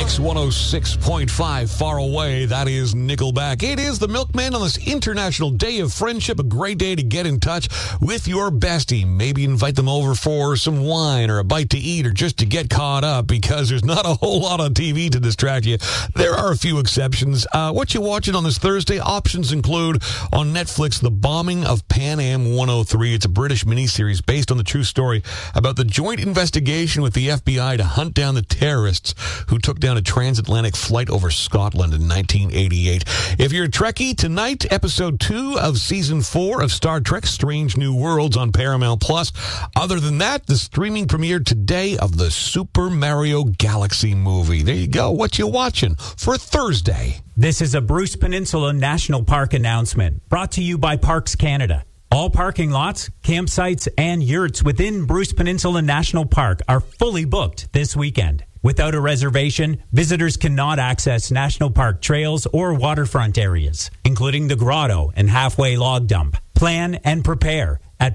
Mix 106.5, Far Away. That is Nickelback. It is the Milkman on this International Day of Friendship. A great day to get in touch with your bestie. Maybe invite them over for some wine or a bite to eat or just to get caught up, because there's not a whole lot on TV to distract you. There are a few exceptions. What you watching on this Thursday? Options include on Netflix, The Bombing of Pan Am 103. It's a British miniseries based on the true story about the joint investigation with the FBI to hunt down the terrorists who took down a transatlantic flight over Scotland in 1988. If you're a Trekkie, tonight, episode 2 of season 4 of Star Trek Strange New Worlds on Paramount+. Other than that, the streaming premiere today of the Super Mario Galaxy movie. There you go. What you watching for Thursday? This is a Bruce Peninsula National Park announcement brought to you by Parks Canada. All parking lots, campsites, and yurts within Bruce Peninsula National Park are fully booked this weekend. Without a reservation, visitors cannot access National Park trails or waterfront areas, including the Grotto and Halfway Log Dump. Plan and prepare at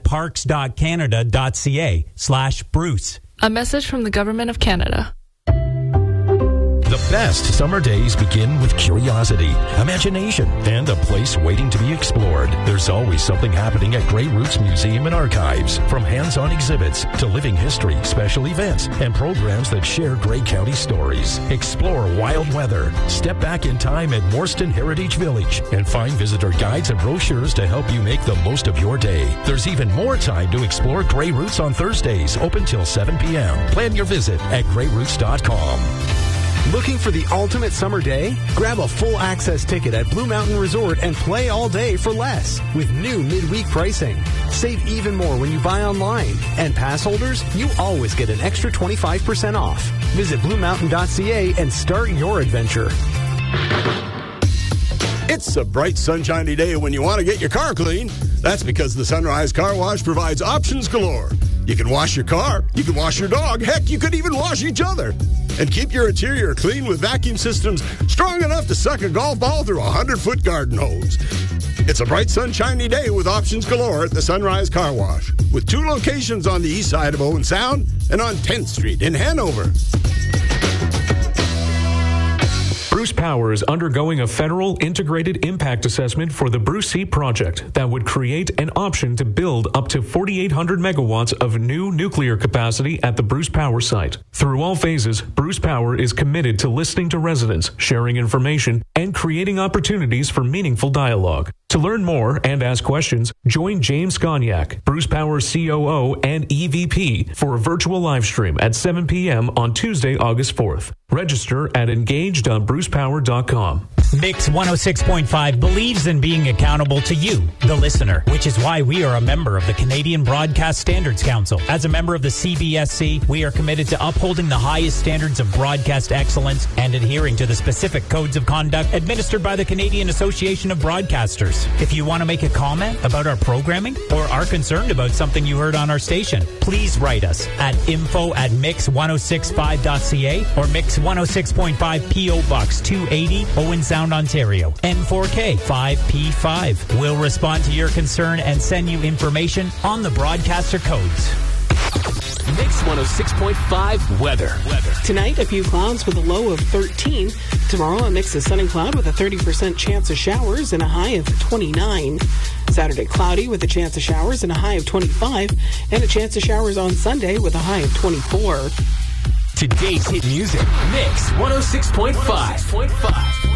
parks.canada.ca/Bruce. A message from the Government of Canada. The best summer days begin with curiosity, imagination, and a place waiting to be explored. There's always something happening at Grey Roots Museum and Archives, from hands-on exhibits to living history, special events, and programs that share Grey County stories. Explore wild weather, step back in time at Morston Heritage Village, and find visitor guides and brochures to help you make the most of your day. There's even more time to explore Grey Roots on Thursdays, open till 7 p.m. Plan your visit at greyroots.com. Looking for the ultimate summer day? Grab a full access ticket at Blue Mountain Resort and play all day for less with new midweek pricing. Save even more when you buy online. And pass holders, you always get an extra 25% off. Visit bluemountain.ca and start your adventure. It's a bright, sunshiny day when you want to get your car clean. That's because the Sunrise Car Wash provides options galore. You can wash your car, you can wash your dog, heck, you could even wash each other. And keep your interior clean with vacuum systems strong enough to suck a golf ball through a 100-foot garden hose. It's a bright, sunshiny day with options galore at the Sunrise Car Wash, with 2 locations on the east side of Owen Sound and on 10th Street in Hanover. Bruce Power is undergoing a federal integrated impact assessment for the Bruce C project that would create an option to build up to 4,800 megawatts of new nuclear capacity at the Bruce Power site. Through all phases, Bruce Power is committed to listening to residents, sharing information, and creating opportunities for meaningful dialogue. To learn more and ask questions, join James Gonyak, Bruce Power COO and EVP, for a virtual live stream at 7 p.m. on Tuesday, August 4th. Register at engage.brucepower.com. Mix 106.5 believes in being accountable to you, the listener, which is why we are a member of the Canadian Broadcast Standards Council. As a member of the CBSC, we are committed to upholding the highest standards of broadcast excellence and adhering to the specific codes of conduct administered by the Canadian Association of Broadcasters. If you want to make a comment about our programming or are concerned about something you heard on our station, please write us at info@mix1065.ca or Mix 106.5 P.O. Box 280, Owen Sound, Ontario, N4K 5P5. We'll respond to your concern and send you information on the broadcaster codes. Mix 106.5 weather. Tonight, a few clouds with a low of 13. Tomorrow, a mix of sun and cloud with a 30% chance of showers and a high of 29. Saturday, cloudy with a chance of showers and a high of 25. And a chance of showers on Sunday with a high of 24. Today's hit music, Mix 106.5.